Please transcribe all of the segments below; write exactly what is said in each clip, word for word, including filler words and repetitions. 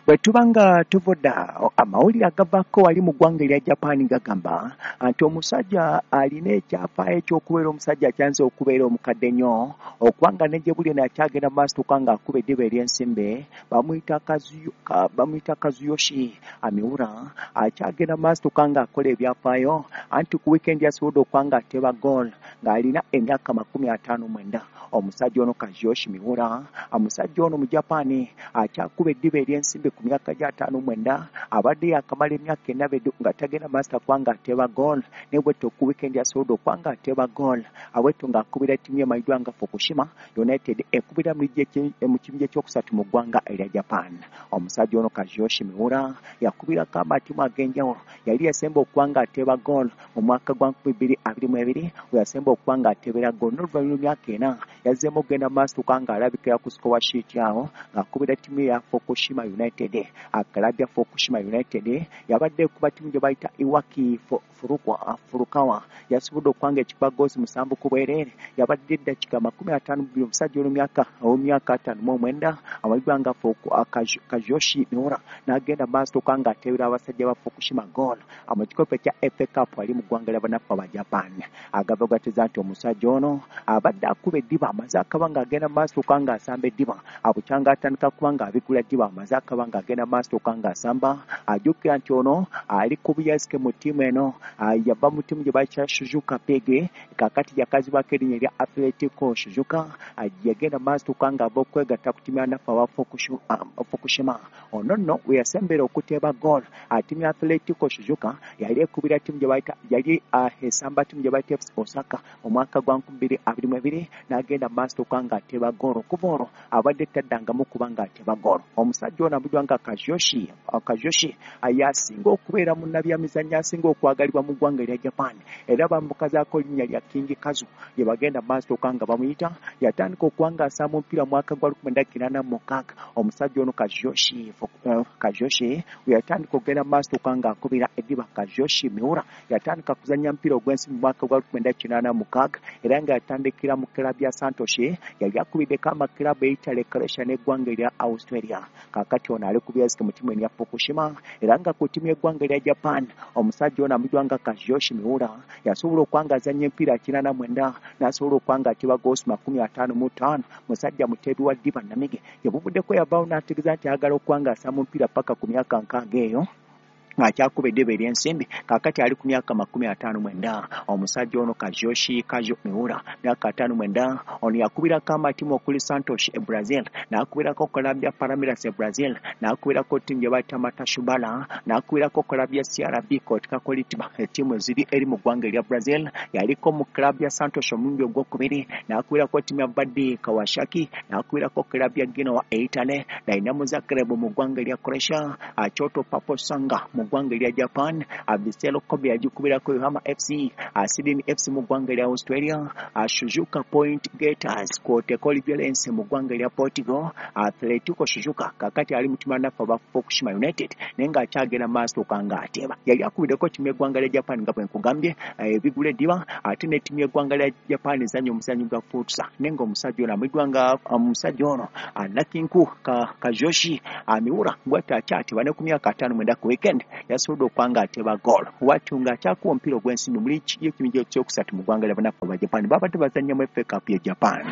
bwe tubanga tuvuda amawulire agavako wali mu ggwanga erya Japan gagamba nti omusajja alina ekyafaayo ekyokubeera omusajja akyanze okubeera omukadde nnyo okubanga ne gye buli eno akyagenda mu maaso tukanga akuba eddiba ery'ensimbe bamuyita Kazuyo bamuyita Kazuyoshi Amiura akyagenda mu maaso tukanga akola ebyafaayo anti ku weekend yasobodde okwanga ateba goal ng'alina emyaka makumi ataano mwenda. Omusajja ono Kazuyoshi Miura omusajja ono mu Japan akyakuba eddiba ery'ensimbe ku myaka gya ataano mwenda abadde yakamala emyaka ena beddu nga tagenda maaso kwanga ateba goal ne bwetto ku weekend yasobodde okwanga ateba goal awetto ng'akubira ttiimu y'amayiddwa nga Fukushima United ekubira mu kibinja ekyokusatu mu ggwanga erya Japan. Omusajja ono Kazuyoshi Miura yakubirako amatiimu ag'enjawulo yali yasemba okwanga ateba goal mu mwaka gwa nkumi bbiri abiri mu ebiri we yasemba okwanga atebera goal n'oluvannyuma lw'emyaka ena yazzeemu okugenda maaso kwanga alabikira ku sikowa sheet awo ng'akubira ttiimu ya Fukushima United. Akalabu ya Fukushima United yabadde kuba ttiimu gye bayita Iwaki Furukwa Furukawa yasobodde okwanga ekipa goozi musanvu ku bwereere yabadde eddakiika makumi ataano bbiri omusajja olw'emyaka olw'emyaka ataano mu mwenda amayiddwa nga Kazuyoshi Miura n'agenda maaso kwanga atebera abasajja ba Fukushima goal mu kikopo kya F A Cup ali mu ggwanga ly'abanafu aba Japan. Agava gateza nti omusajja ono abadde akuba eddiba amaze akaba ng'agenda maaso kwanga asamba eddiba abukyanga atandika kuba ng'abigula eddiba amaze akaba ng'agenda maaso kwanga asamba ajjukira nti ono ali ku buyasike mu ttiimu eno yava mu ttiimu gye bayita Suzuka Pege kakati yakazibwako erinnya erya Atletico Suzuka yagenda maaso kwanga ava okwegatta ku ttiimu y'abanafu aba Fukushima. Ono nno we yasembera okuteeba goal ttiimu ya Atletico Suzuka yali ekubira ttiimu gye bayita yali esamba ttiimu gye bayita F C Osaka omwaka gwa nkumi bbiri abiri mu ebiri n'agenda maaso kwanga ateeba goal okuva olwo abadde taddangamu kuba ng'ateeba goal. Omusajja ono abuddwa nga Kazuyoshi Kazuyoshi yasinga okubeera mu nnabyamizannyo asinga okwagalibwa mu ggwanga erya Japan era bamukazaako linnya lya King Kazu lye bagenda maaso kwanga bamuyita. Yatandika okuwanga asamba omupiira mu mwaka gwa lukumi endakika ena mu mukaaga. Omusajja ono Kazuyoshi Kazuyoshi we yatandika okugenda maaso kwanga akubira eddiba Kazuyoshi Miura yatandika kuzannya mpira ogw'ensi mu mwaka gwa lukumi endakika ena mu mukaaga era nga yatandikira mu kilabu ya Santoshi yali akubiddeko amakilabu eyitale Croatia n'eggwanga erya Australia. Kaakati ono ali ku byazike mu ttiimu ya Fukushima era nga ku ttiimu y'eggwanga erya Japan omusajja ono amuddwa nga Kazuyoshi Miura yasobola okwanga azannya empiira kinaana mwenda n'asobola okwanga atiba goosi makumi ataano mu ttaano. Musajja muteebi wa ddiba Namige yabuvuddeko yavaawo n'ategeeza nti ayagala okwanga asamba omupiira paka ku myaka nkaaga eyo ng'akyakuba eddiba ery'ensimbi kaakati ali ku myaka makumi ataano mwenda. Omusajja ono Kazuyoshi Kazu Miura myaka ataano mwenda ono yakubirako amatiimu okuli Santos e Brazil n'akubirako kolabu ya Palmeiras e Brazil n'akubirako ttiimu gye bayita Matashubala n'akubirako kolabu ya C R B Kotika Kolitiba ettiimu eziri eri mu ggwanga erya Brazil. Yaliko mu kolabu ya Santos omulundi ogwokubiri n'akubirako ttiimu ya Badi Kawasaki n'akubirako kolabu ya Genoa e Italy Dynamo Zagreb mu ggwanga erya Croatia Kyoto Purple Sanga mu ggwanga erya Japan Vissel Kobe yagikubirako Yohama F C Sydney F C mu ggwanga erya Australia Suzuka Point Gators Koteko Violence mu ggwanga erya Portugal Atletico Suzuka kakati ali mu ttiimu y'abanafu aba Fukushima United naye ng'akyagenda maaso kwanga ateeba. Yali akubiddeko ttiimu y'eggwanga lya Japan nga bwe nkugambye ebigula eddiba ate ne ttiimu y'eggwanga lya Japan ezannya omuzannyo gwa futsal naye ng'omusajja ono amuddwa nga omusajja ono Nakinku Kazuyoshi Miura bw'atyo akyateeba ne ku myaka ataano mwenda ku weekend yasobodde okwanga ateba goal watyo ng'akyakuwa omupiira ogw'ensimbi muli ekibinja ekyokusatu mu ggwanga ly'abanafu aba Japan babadde bazannyamu F A Cup ye Japan.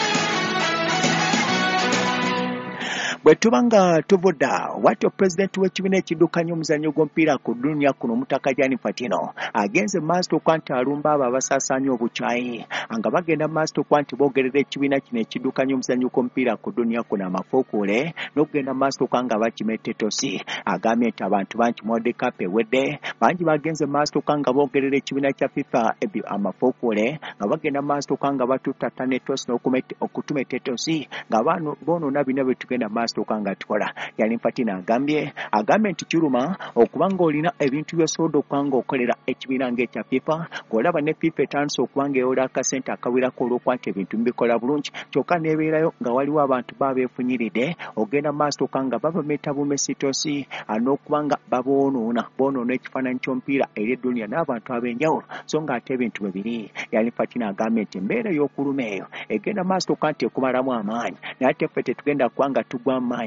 bwe tuba nga tuvuda watyo pulezidenti w'ekibiina ekiddukanya omuzannyo gw'omupiira ku dunia kuno Omutaka Gianni Infantino agenze maaso okwa nti alumba abo abasaasaanya obukyayi nga bagenda maaso okwa nti boogerera ekibiina kino ekiddukanya omuzannyo gw'omupiira ku dunia kuno amafuukuule n'okugenda maaso okwa nga bakima ettetosi. Agambye nti abantu bangi World Cup ewedde bangi bagenze maaso okwa nga boogerera ekibiina kya FIFA amafuukuule nga bagenda maaso okwa nga batuttattana ettoosi n'okutuma ettetosi nga boonoona bino bye tugenda maaso okanga tukola. Gianni Infantino agambye agambye nti kiruma okuba ng'olina ebintu by'osobodde okwanga okolera ekibiina ng'ekya FIFA ng'olaba ne FIFA etandise okuba ng'eyola akasente akawerako olw'okuba nti ebintu mbikola bulungi kyokka n'ebeerayo nga waliwo abantu baba beefunyiridde ogenda maaso okanga babameta bumesitosi n'okuba nga baboonoona boonoona ekifaananyi ky'omupiira eri eddunia n'abantu ab'enjawulo so ng'ate ebintu bwe biri. Gianni Infantino agambye nti embeera y'okuluma eyo egenda maaso okwa nti ekumalamu amaanyi naye ate ffe tetugenda kuba nga tugwa amaanyi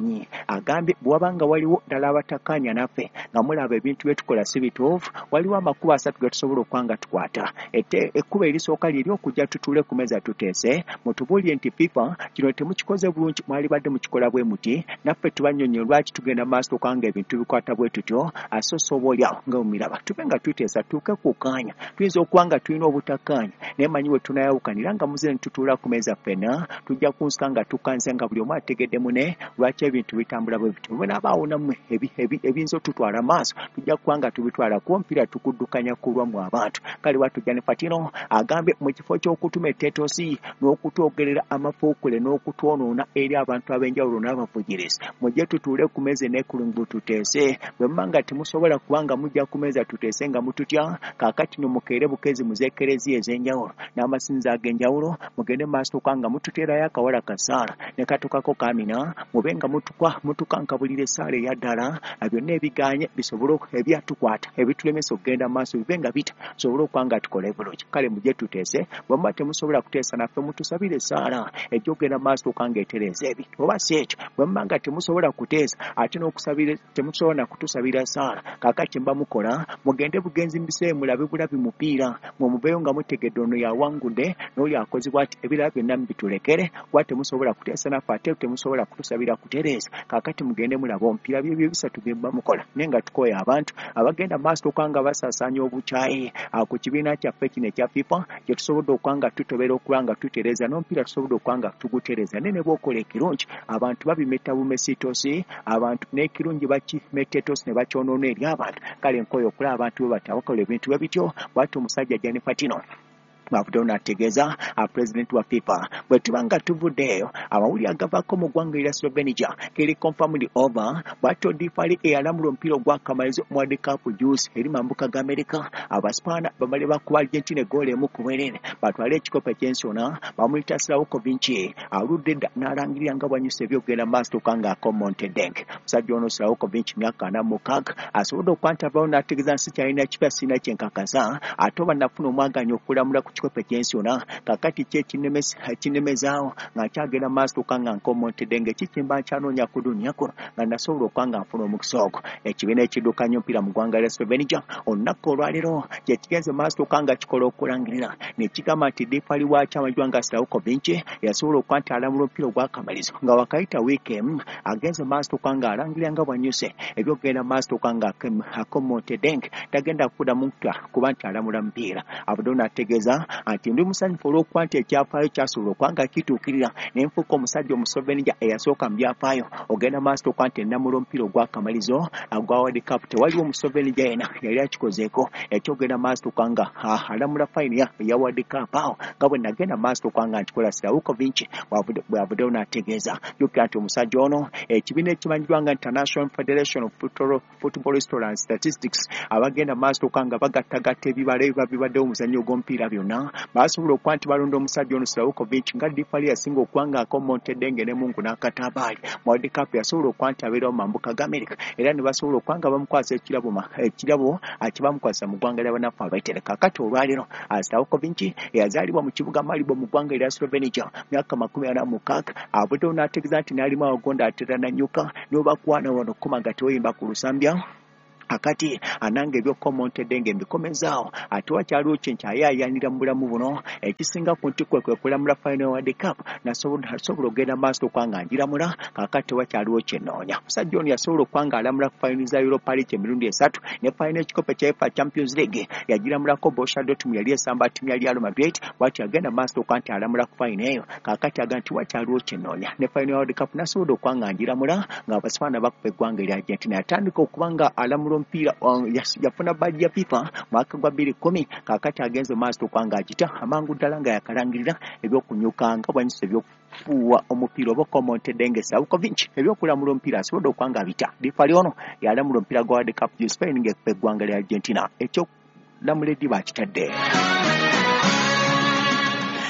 agambye bwabanga waliwo ddala abatakkaanya naffe nga mulaba ebintu bye tukola si bituufu waliwo amakubo asatu ge tusobola okwanga tukwata ekkubo erisooka lye ly'okujja tutuule ku meeza tuteese mutubuulire nti FIFA kino temukikoze bulungi mwali badde mukikola bwe muti naffe tubanyonyo lwaki tugenda maaso okwanga ebintu bikwata bwe tutyo ate osobola olya nga mumiraba tube nga tuteesa tuuke ku kkaanya tuyinza okuba nga tulina obutakkaanya naye manyi we tunayawukanira nga muze ne tutuula ku meeza ffenna tujja kunsika nga tukkanze nga buli omu ategedde mune lwaki ebintu bitambula bwe bityo bwe naabaawo nammwe ebiyinza otutwala maaso tujja kuba nga tubitwala ku omupiira tukuddukanya ku lwammwe abantu kale watujja ne Fatino agambye mu kifo ky'okutuma etteetosi n'okutwogerera amafuukule n'okutwonoona eri abantu ab'enjawulo n'abavugirizi mujje tutuule ku meeza n'ekulungu tuteese bwe muba nga temusobola kuba nga mujja ku meeza tuteese nga mututya kaakati no mukeere bukezi muzeekereziya ez'enjawulo n'amasinza ag'enjawulo mugende maaso kwa nga mututeerayo akawala kasaala ne katukako kamina mube nga mutukwa mutukankabulira essaala eya ddala byonna ebiganye bisobole ebyatukwata ebitulemesa okugenda maaso bibe nga bita sobole okuba nga tukole bulungi kale mujje tuteese bwe muba temusobola kuteesa naffe mutusabire essaala egy'okugenda maaso kwa nga etereeza ebi oba si ekyo bwe muba nga temusobola kuteesa ate n'okusabira temusobola na kutusabira essaala kaakati mba mukola mugende bugenzi mbisee mulabe bulabi mupiira mwe mubeeyo nga mutegedde ono yawangudde n'oli akozebwa ati ebirala byonna mubitulekere kuba temusobola kuteesa naffe ate temusobola kutusabira kutereeza kaakati mugende mulaba omupiira byebyo bisatu bye muba mukola naye nga tukooya abantu abagenda maaso okuba nga basaasaanya obukyayi ku kibiina kyaffe kino ekya FIFA kye tusobodde okuba nga tutobera okuba nga tutereeza n'omupiira tusobodde okuba nga tugutereeza naye ne bw'okola ekirungi abantu babimetta bumesitosi abantu n'ekirungi bakimetta etosi ne bakyonoona eri abantu kale nkooya okulaba abantu bwe batabakola ebintu bwe bityo bw'ati omusajja Gianni Infantino Mavudde n'ategeeza pulezidenti wa FIFA bwe tuba nga tuvuddeeyo amawulire agavaako mu ggwanga erya Slovenia keri confirmed over bw'atyo difali eyalamula omupiira ogw'akamalizo mu World Cup juice eri mambuka ga America abaspaana bamale bakuba Argentina eggoolo emu ku bwerere batwale ekikopo eky'ensona bamuyita Slavkovic aludde edda n'alangirira nga bwanyusa ebyokugenda maaso okuba ng'akomonte denk musajja ono Slavkovic myaka ana mu mukaaga asobodde okuba nti avaawo n'ategeeza nsi kyalina kipa sina kyenkakasa ate oba nafuna omwaganya okulamula ku kikopo eky'ensona kakati kye kinemezaawo nga kyagenda maaso okuba nga nkomonte denk kikimba nkyanoonya ku dunia kuno nga nasobola okuba nga nfuna omukisa ogwo ekibiina ekiddukanya omupiira mu ggwanga lya Slovenia olunaku olwaleero kye kigenze maaso okuba nga kikola okulangirira ne kigamba nti difali waakyo amajwa nga Slavkovic yasobola okuba nti alamula omupiira ogw'akamalizo nga wakayita wiiki emu agenze maaso okuba nga alangirira nga bwanyuse ebyokugenda maaso okuba nga akomonte denk tagenda kuddamu kuba nti alamula mupiira abudde n'ategeeza nti ndi musanyufu olw'okuba nti ekyafaayo kyasobola okuba nga kituukirira ne nfuuka omusajja omuslovenia eyasooka mu byafaayo ogenda maaso okuba nti ennamula omupiira ogw'akamalizo agwa World Cup tewaliwo omuslovenia yena yali akikozeeko ekyogenda maaso okuba nga alamula fayini ya World Cup awo nga bwe nagenda maaso okuba nga nkikola Slavkovic bw'avuddeyo n'ategeeza jjukira nti omusajja ono ekibiina ekimanyirwa nga International Federation of Football History and Statistics abagenda maaso okuba nga bagattagatta ebibala ebiba bibaddewo omuzannyo ogw'omupiira byonna basobola okuba nti balonda omusajja ono Slavkovic nga difali yasinga okuba nga akomonte denk ne mungu n'akataabaali mu World Cup yasobola okuba nti abeerawo mu mambuka ga America era ne basobola okuba nga bamukwasa ekirabo ekirabo akibamukwasa mu ggwanga ly'abanafu abayitere kakati olwaleero Slavkovic eyazaalibwa mu kibuga Maribor mu ggwanga erya Slovenia myaka makumi ana mu mukaaga abuddewo n'ategeeza nti n'alimu awagonda atera nanyuka n'obakwana wano kumaga tewoyimba ku lusambya akati ananga ebyokomonte denk mbikomezaawo ate wakyaliwo kye nkyayaayanira mu bulamu buno ekisinga ku nti kwe kwe kulamula final World Cup nasobola okugenda maaso okuba nga ngiramula kakati wakyaliwo kye nnoonya musajja ono yasobola okuba nga alamula final za Europa League emirundi esatu ne final ekikopo ekya UEFA Champions League yagiramulako Borussia Dortmund yali esamba ttiimu ya Real Madrid bw'ati agenda maaso okuba nti alamula ku final eyo kakati aga nti wakyaliwo kye nnoonya ne final World Cup nasobola okuba nga ngiramula nga abaspaana bakuba eggwanga erya Argentina yatandika okuba nga alamula omupiira yafuna baddi ya FIFA mwaka gwa bbiri kkumi kakati agenze maaso okuba nga agita amangu ddala nga yakalangirira ebyokunyuka nga bwanyusa ebyokufuuwa omupiira oba okomonte denk Slavkovic ebyokulamula omupiira asobodde okuba nga abita difali ono yalamula omupiira gwa World Cup ju Spain ng'ekuba eggwanga lya Argentina ekyokulamula eddi baakitadde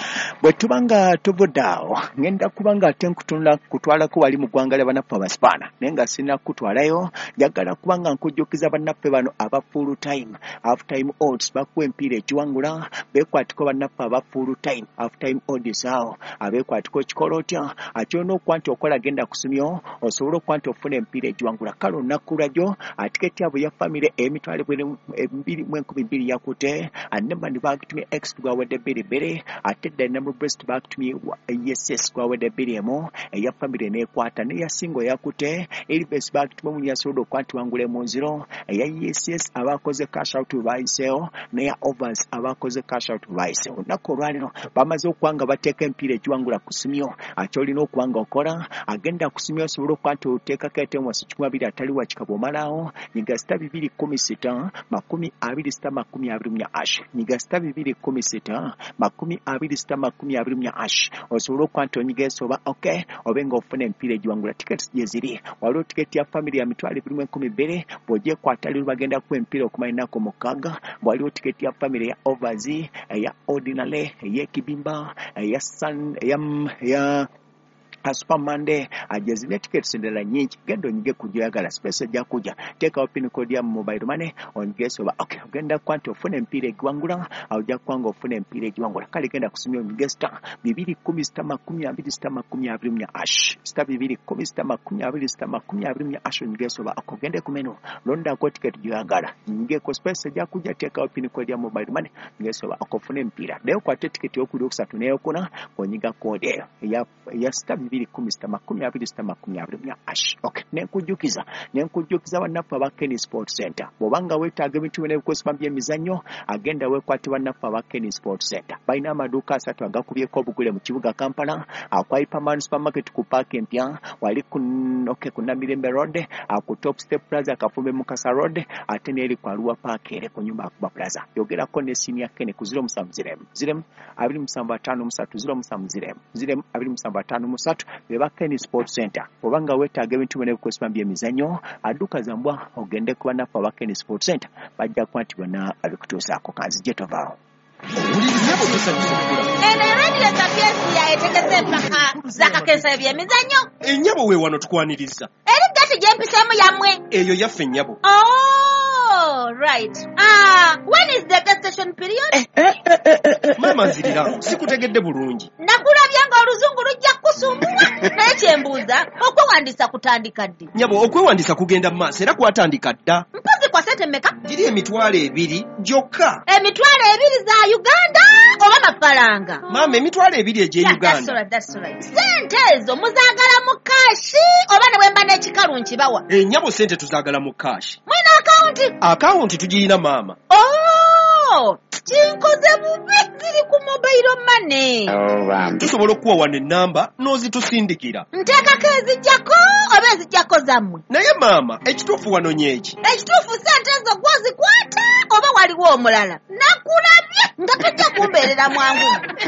bwe tubanga tuvuddeawo ngenda kubanga ate nkutunula kutwalako wali mu ggwanga lya bannaffe abasipaana naye nga sirina kutwalayo njagala kubanga nkujjukiza bannaffe bano aba full time half time odds bakuwa empiira ekiwangula beekwatiko bannaffe aba full time half time odds awo abeekwatiko ekikola otya akyolina okuba nti okola genda kusumyo osobola okuba nti ofuna empiira egiwangula kale olunaku lwajjo atiketi yabwe ya famire emitwalo ebiri mu enkumi bbiri yakute annemba ne bakutumye x gwawedde bbiri bbiri ate dda enamru breast bakutumye yes gwawedde bbiri emu eya famire neekwata neya singo yakute elibes bakutumye omuntu yasobola okuba nti wangule mu nziro eya yes abakoze cash out bayiseewo neya overs abakoze cash out bayiseewo olunaku olwaliro bamaze okuba nga bateeka empiira egiwangula ku simyo akyolina okuba nga okola agenda ku simyo osobola okuba nti oteekako etewasi kikumi abiri atali wakika bw'omalaawo nyiga sita bibiri kumi sita makumi abiri sita makumi abiri mu ash nyiga sita bibiri kumi sita makumi abiri sita makumi abiri mu ash osobola okuba nti onyiga esoba okay obe nga ofuna empiira egiwangula tiketi gye ziri waliwo tiketi ya famire ya mitwalo ebiri mu enkumi bbiri bw'ogyekwata lero bagenda kuwa empiira okumala ennaku mukaaga waliwo tiketi ya famire ya overs eya ordinary ey'ekibimba eya sun eya eya Super Monday ajazine tickets endala nyingi genda onyige kujoyagala space ejja kuja teekawo pin code ya mobile money onyige oba okay ogenda kwanti ofuna empiira egiwangula awujja kwanga ofuna empiira egiwangula kale genda kusumya onyige star bibiri kumi sita makumi abiri sita makumi abiri mu ash star bibiri kumi sita makumi abiri sita makumi abiri mu ash onyige oba okay ogende ku menu londa ko ticket joyagala nyige ko space ejja kuja teekawo pin code ya mobile money nyige oba okay ofuna empiira leo kwa ticket yokuli okusatu n'eyokuna onyiga code eyo ya ya star bibiri kumi sita makumi abiri sita makumi abiri mu ash okay nenkujjukiza nenkujjukiza bannaffe aba Kenny Sports Center bw'obanga weetaaga ebintu byonna ebikozesebwa by'emizannyo agenda weekwate bannaffe aba Kenny Sports Center balina amaduuka asatu agakubyeko obugule mu kibuga Kampala akwa Hyperman Supermarket ku paaka empya wali ku okay ku Namirembe Road aku Top Step Plaza Kafumbe Mukasa Road ate n'eri ku Arua Park ere ku nyumba Akuba Plaza yogerako ne senior Kenny ku zero musanvu zero zero abiri musanvu ataano musatu zero musanvu zero zero abiri musanvu ataano musatu beba Kenny Sports Center obanga weetaaga ebintu byonna ebikozesebwa by'emizannyo adduka zambwa ogende ku bannaffe aba Kenny Sports Center bajja kuba nti bonna abikutuusaako kanzije tovaawo eno radio sapiensi yaetegese empaka zakakensa ebyemizannyo ennyabo we wano tukwaniriza eri gati gyempiseemu yammwe eyo yaffe ennyabo oh right ah when is the gestation period mama nzirira sikutegedde bulungi nakulabya nga oluzungu lujja kusumbula naye kyembuuza okwewandiisa kutandika ddi nyabo okwewandiisa kugenda mu maaso era kwatandika dda mpozi kwa sente mmeka giri emitwalo ebiri gyokka emitwalo ebiri za Uganda oba mafalanga mama emitwalo ebiri egye Uganda sente ezo muzaagala mu kashi oba ne bwemba n'ekikalu nkibawa ennyabo sente tuzaagala mu kashi mwina akawunti akawunti tugirina maama oh kinkoze bubi ziri ku mobile money oh, tusobola okuwa wano ennamba n'ozitusindikira nteekako ezijjako oba ezijjako zammwe naye maama ekituufu wano nyeki ekituufu sente ezo gwozikwata oba waliwo omulala nakulabye nga tojja kumbeerera mwangu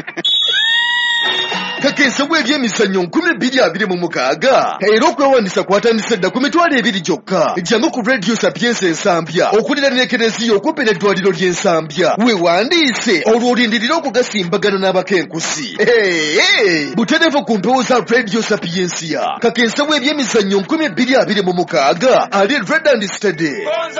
kakesebwa ebyemizannyo nkumi bbiri abiri mu mukaaga era okwewandiisa kwatandise dda ku mitwalo ebiri gyokka jangu ku radio sapiensi ensambya okulira n'ekereziya okumpi n'eddwaliro ly'ensambya weewandiise olwo olindirira okugasimbagana n'abakenkusi butereevu ku mpewo za radio sapiensiya kakesebwa ebyemizannyo nkumi bbiri abiri mu mukaaga ali red and steady